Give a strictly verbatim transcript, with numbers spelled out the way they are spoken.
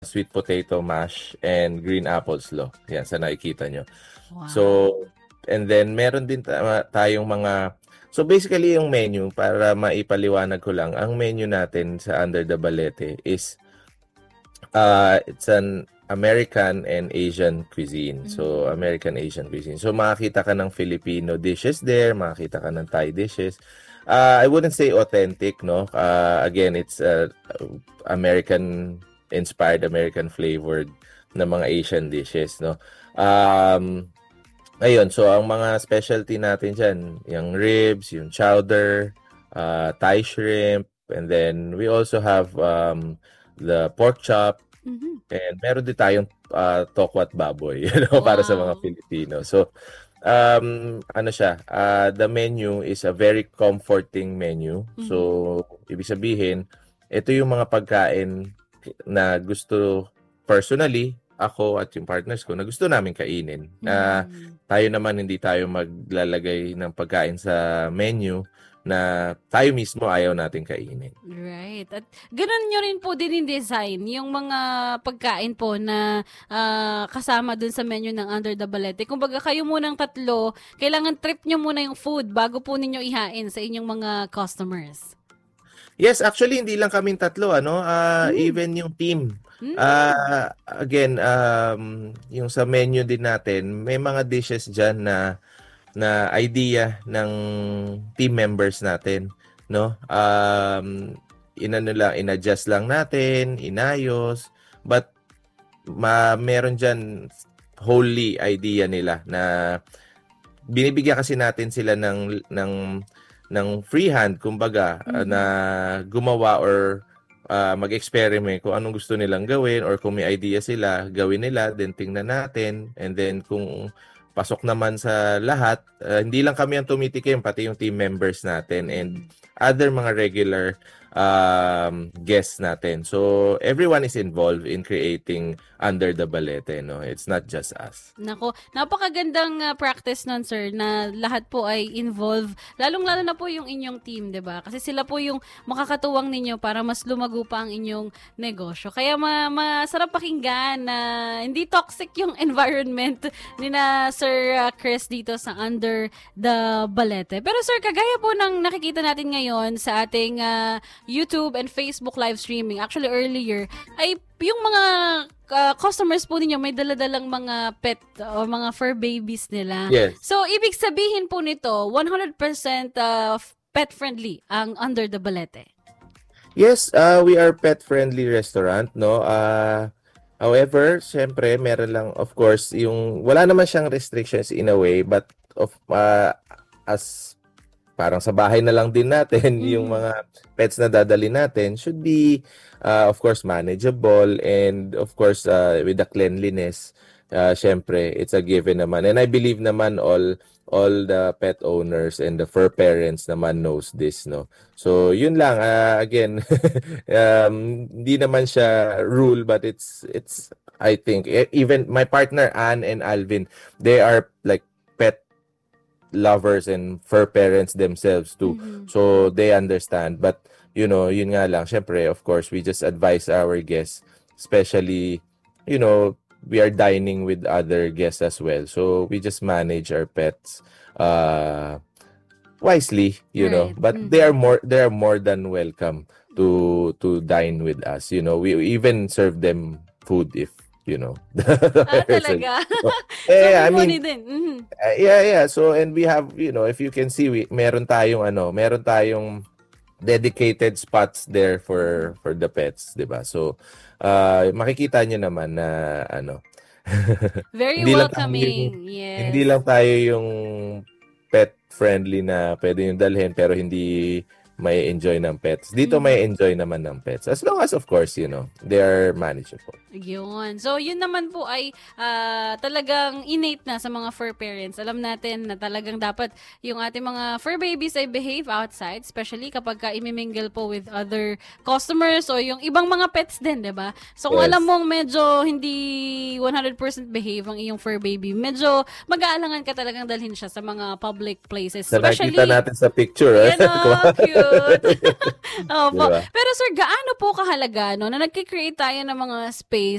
sweet potato mash and green apple slaw. Yan, sa nakikita nyo. Wow. So, and then meron din ta- tayong mga, so basically yung menu, para maipaliwanag ko lang, ang menu natin sa Under the Balete is, uh, it's an American and Asian cuisine. So, American Asian cuisine. So, makakita ka ng Filipino dishes there, makakita ka ng Thai dishes. Uh, I wouldn't say authentic, no? Uh, again, it's uh, American inspired, American flavored na mga Asian dishes, no? Um, ayun, so ang mga specialty natin dyan, yung ribs, yung chowder, uh, Thai shrimp, and then we also have um, the pork chop, Mhm. and meron din tayong uh, tokwat baboy, you know, para sa mga Wow. Pilipino. So, um, ano siya, uh, the menu is a very comforting menu. So, ibig sabihin, ito yung mga pagkain na gusto, personally, ako at yung partners ko, na gusto namin kainin. Na Mm. tayo naman hindi tayo maglalagay ng pagkain sa menu na tayo mismo ayaw natin kainin. Right. At ganun nyo rin po din in design, yung mga pagkain po na ah, kasama dun sa menu ng Under the Balete. Kung baga kayo munang tatlo, kailangan trip nyo muna yung food bago po ninyo ihain sa inyong mga customers. Yes, actually hindi lang kaming tatlo, ano, ah, Mm. even yung team. Mm. Ah, again, um, yung sa menu din natin, may mga dishes diyan na na idea ng team members natin, no? Um, inano lang, inadjust lang natin, inayos, but ma meron diyan wholly idea nila na binibigyan kasi natin sila ng ng ng free hand, kumbaga, uh, na gumawa or uh, mag-experiment kung anong gusto nilang gawin, or kung may idea sila, gawin nila, then tingnan natin, and then kung pasok naman sa lahat, uh, hindi lang kami ang tumitikim, pati yung team members natin and other mga regular um, guests natin. So, everyone is involved in creating Under the Balete, no? It's not just us. Nako, napakagandang uh, practice nun, sir, na lahat po ay involved. Lalong-lalo na po yung inyong team, 'di ba? Kasi sila po yung makakatuwang ninyo para mas lumago pa ang inyong negosyo. Kaya ma masarap pakinggan na hindi toxic yung environment ni na Sir uh, Chris dito sa Under the Balete. Pero sir, kagaya po ng nakikita natin ngayon sa ating uh, YouTube and Facebook live streaming, actually earlier, ay yung mga uh, customers po ninyo may daladalang mga pet o mga fur babies nila. Yes. So, ibig sabihin po nito, one hundred percent uh, pet-friendly ang Under the Balete. Yes, uh, we are pet-friendly restaurant, no? Uh, however, syempre, meron lang, of course, yung, wala naman siyang restrictions in a way, but of uh, as parang sa bahay na lang din natin, Mm-hmm. yung mga pets na dadali natin should be, uh, of course, manageable, and of course, uh, with the cleanliness, uh, syempre, it's a given naman. And I believe naman all all the pet owners and the fur parents naman knows this, no? So, yun lang. Uh, again, um, hindi naman siya rule, but it's, it's, I think, e- even my partner, Anne and Alvin, they are like pet lovers and fur parents themselves too. So, they understand. But, you know, yun nga lang, syempre, of course, we just advise our guests, especially, you know, we are dining with other guests as well. So, we just manage our pets uh, wisely, you know. Right. But Mhm. they are more they are more than welcome to to dine with us. You know, we even serve them food if, you know. Ah, talaga? So, Eh, I may mean, money din. Mhm. Uh, yeah, yeah. So, and we have, you know, if you can see, we meron tayong ano, meron tayong dedicated spots there for for the pets, 'di ba? So, uh, makikita niyo naman na ano. Very hindi lang tayo welcoming. yung, Yes. hindi lang tayo yung pet friendly na pwede yung dalhin pero hindi may enjoy ng pets. Dito Mm. may enjoy naman ng pets. As long as, of course, you know, they are manageable. Yun. So, yun naman po ay ah, talagang innate na sa mga fur parents. Alam natin na talagang dapat yung ating mga fur babies ay behave outside, especially kapag ka imimingle po with other customers o yung ibang mga pets din, di ba? So, kung Yes. alam mong medyo hindi one hundred percent behave ang iyong fur baby, medyo mag-aalangan ka talagang dalhin siya sa mga public places. Sa Especially, nakita natin sa picture, eh. yan o, cute. cute. Opo. Diba? Pero sir, gaano po kahalaga no, na nagki-create tayo ng mga space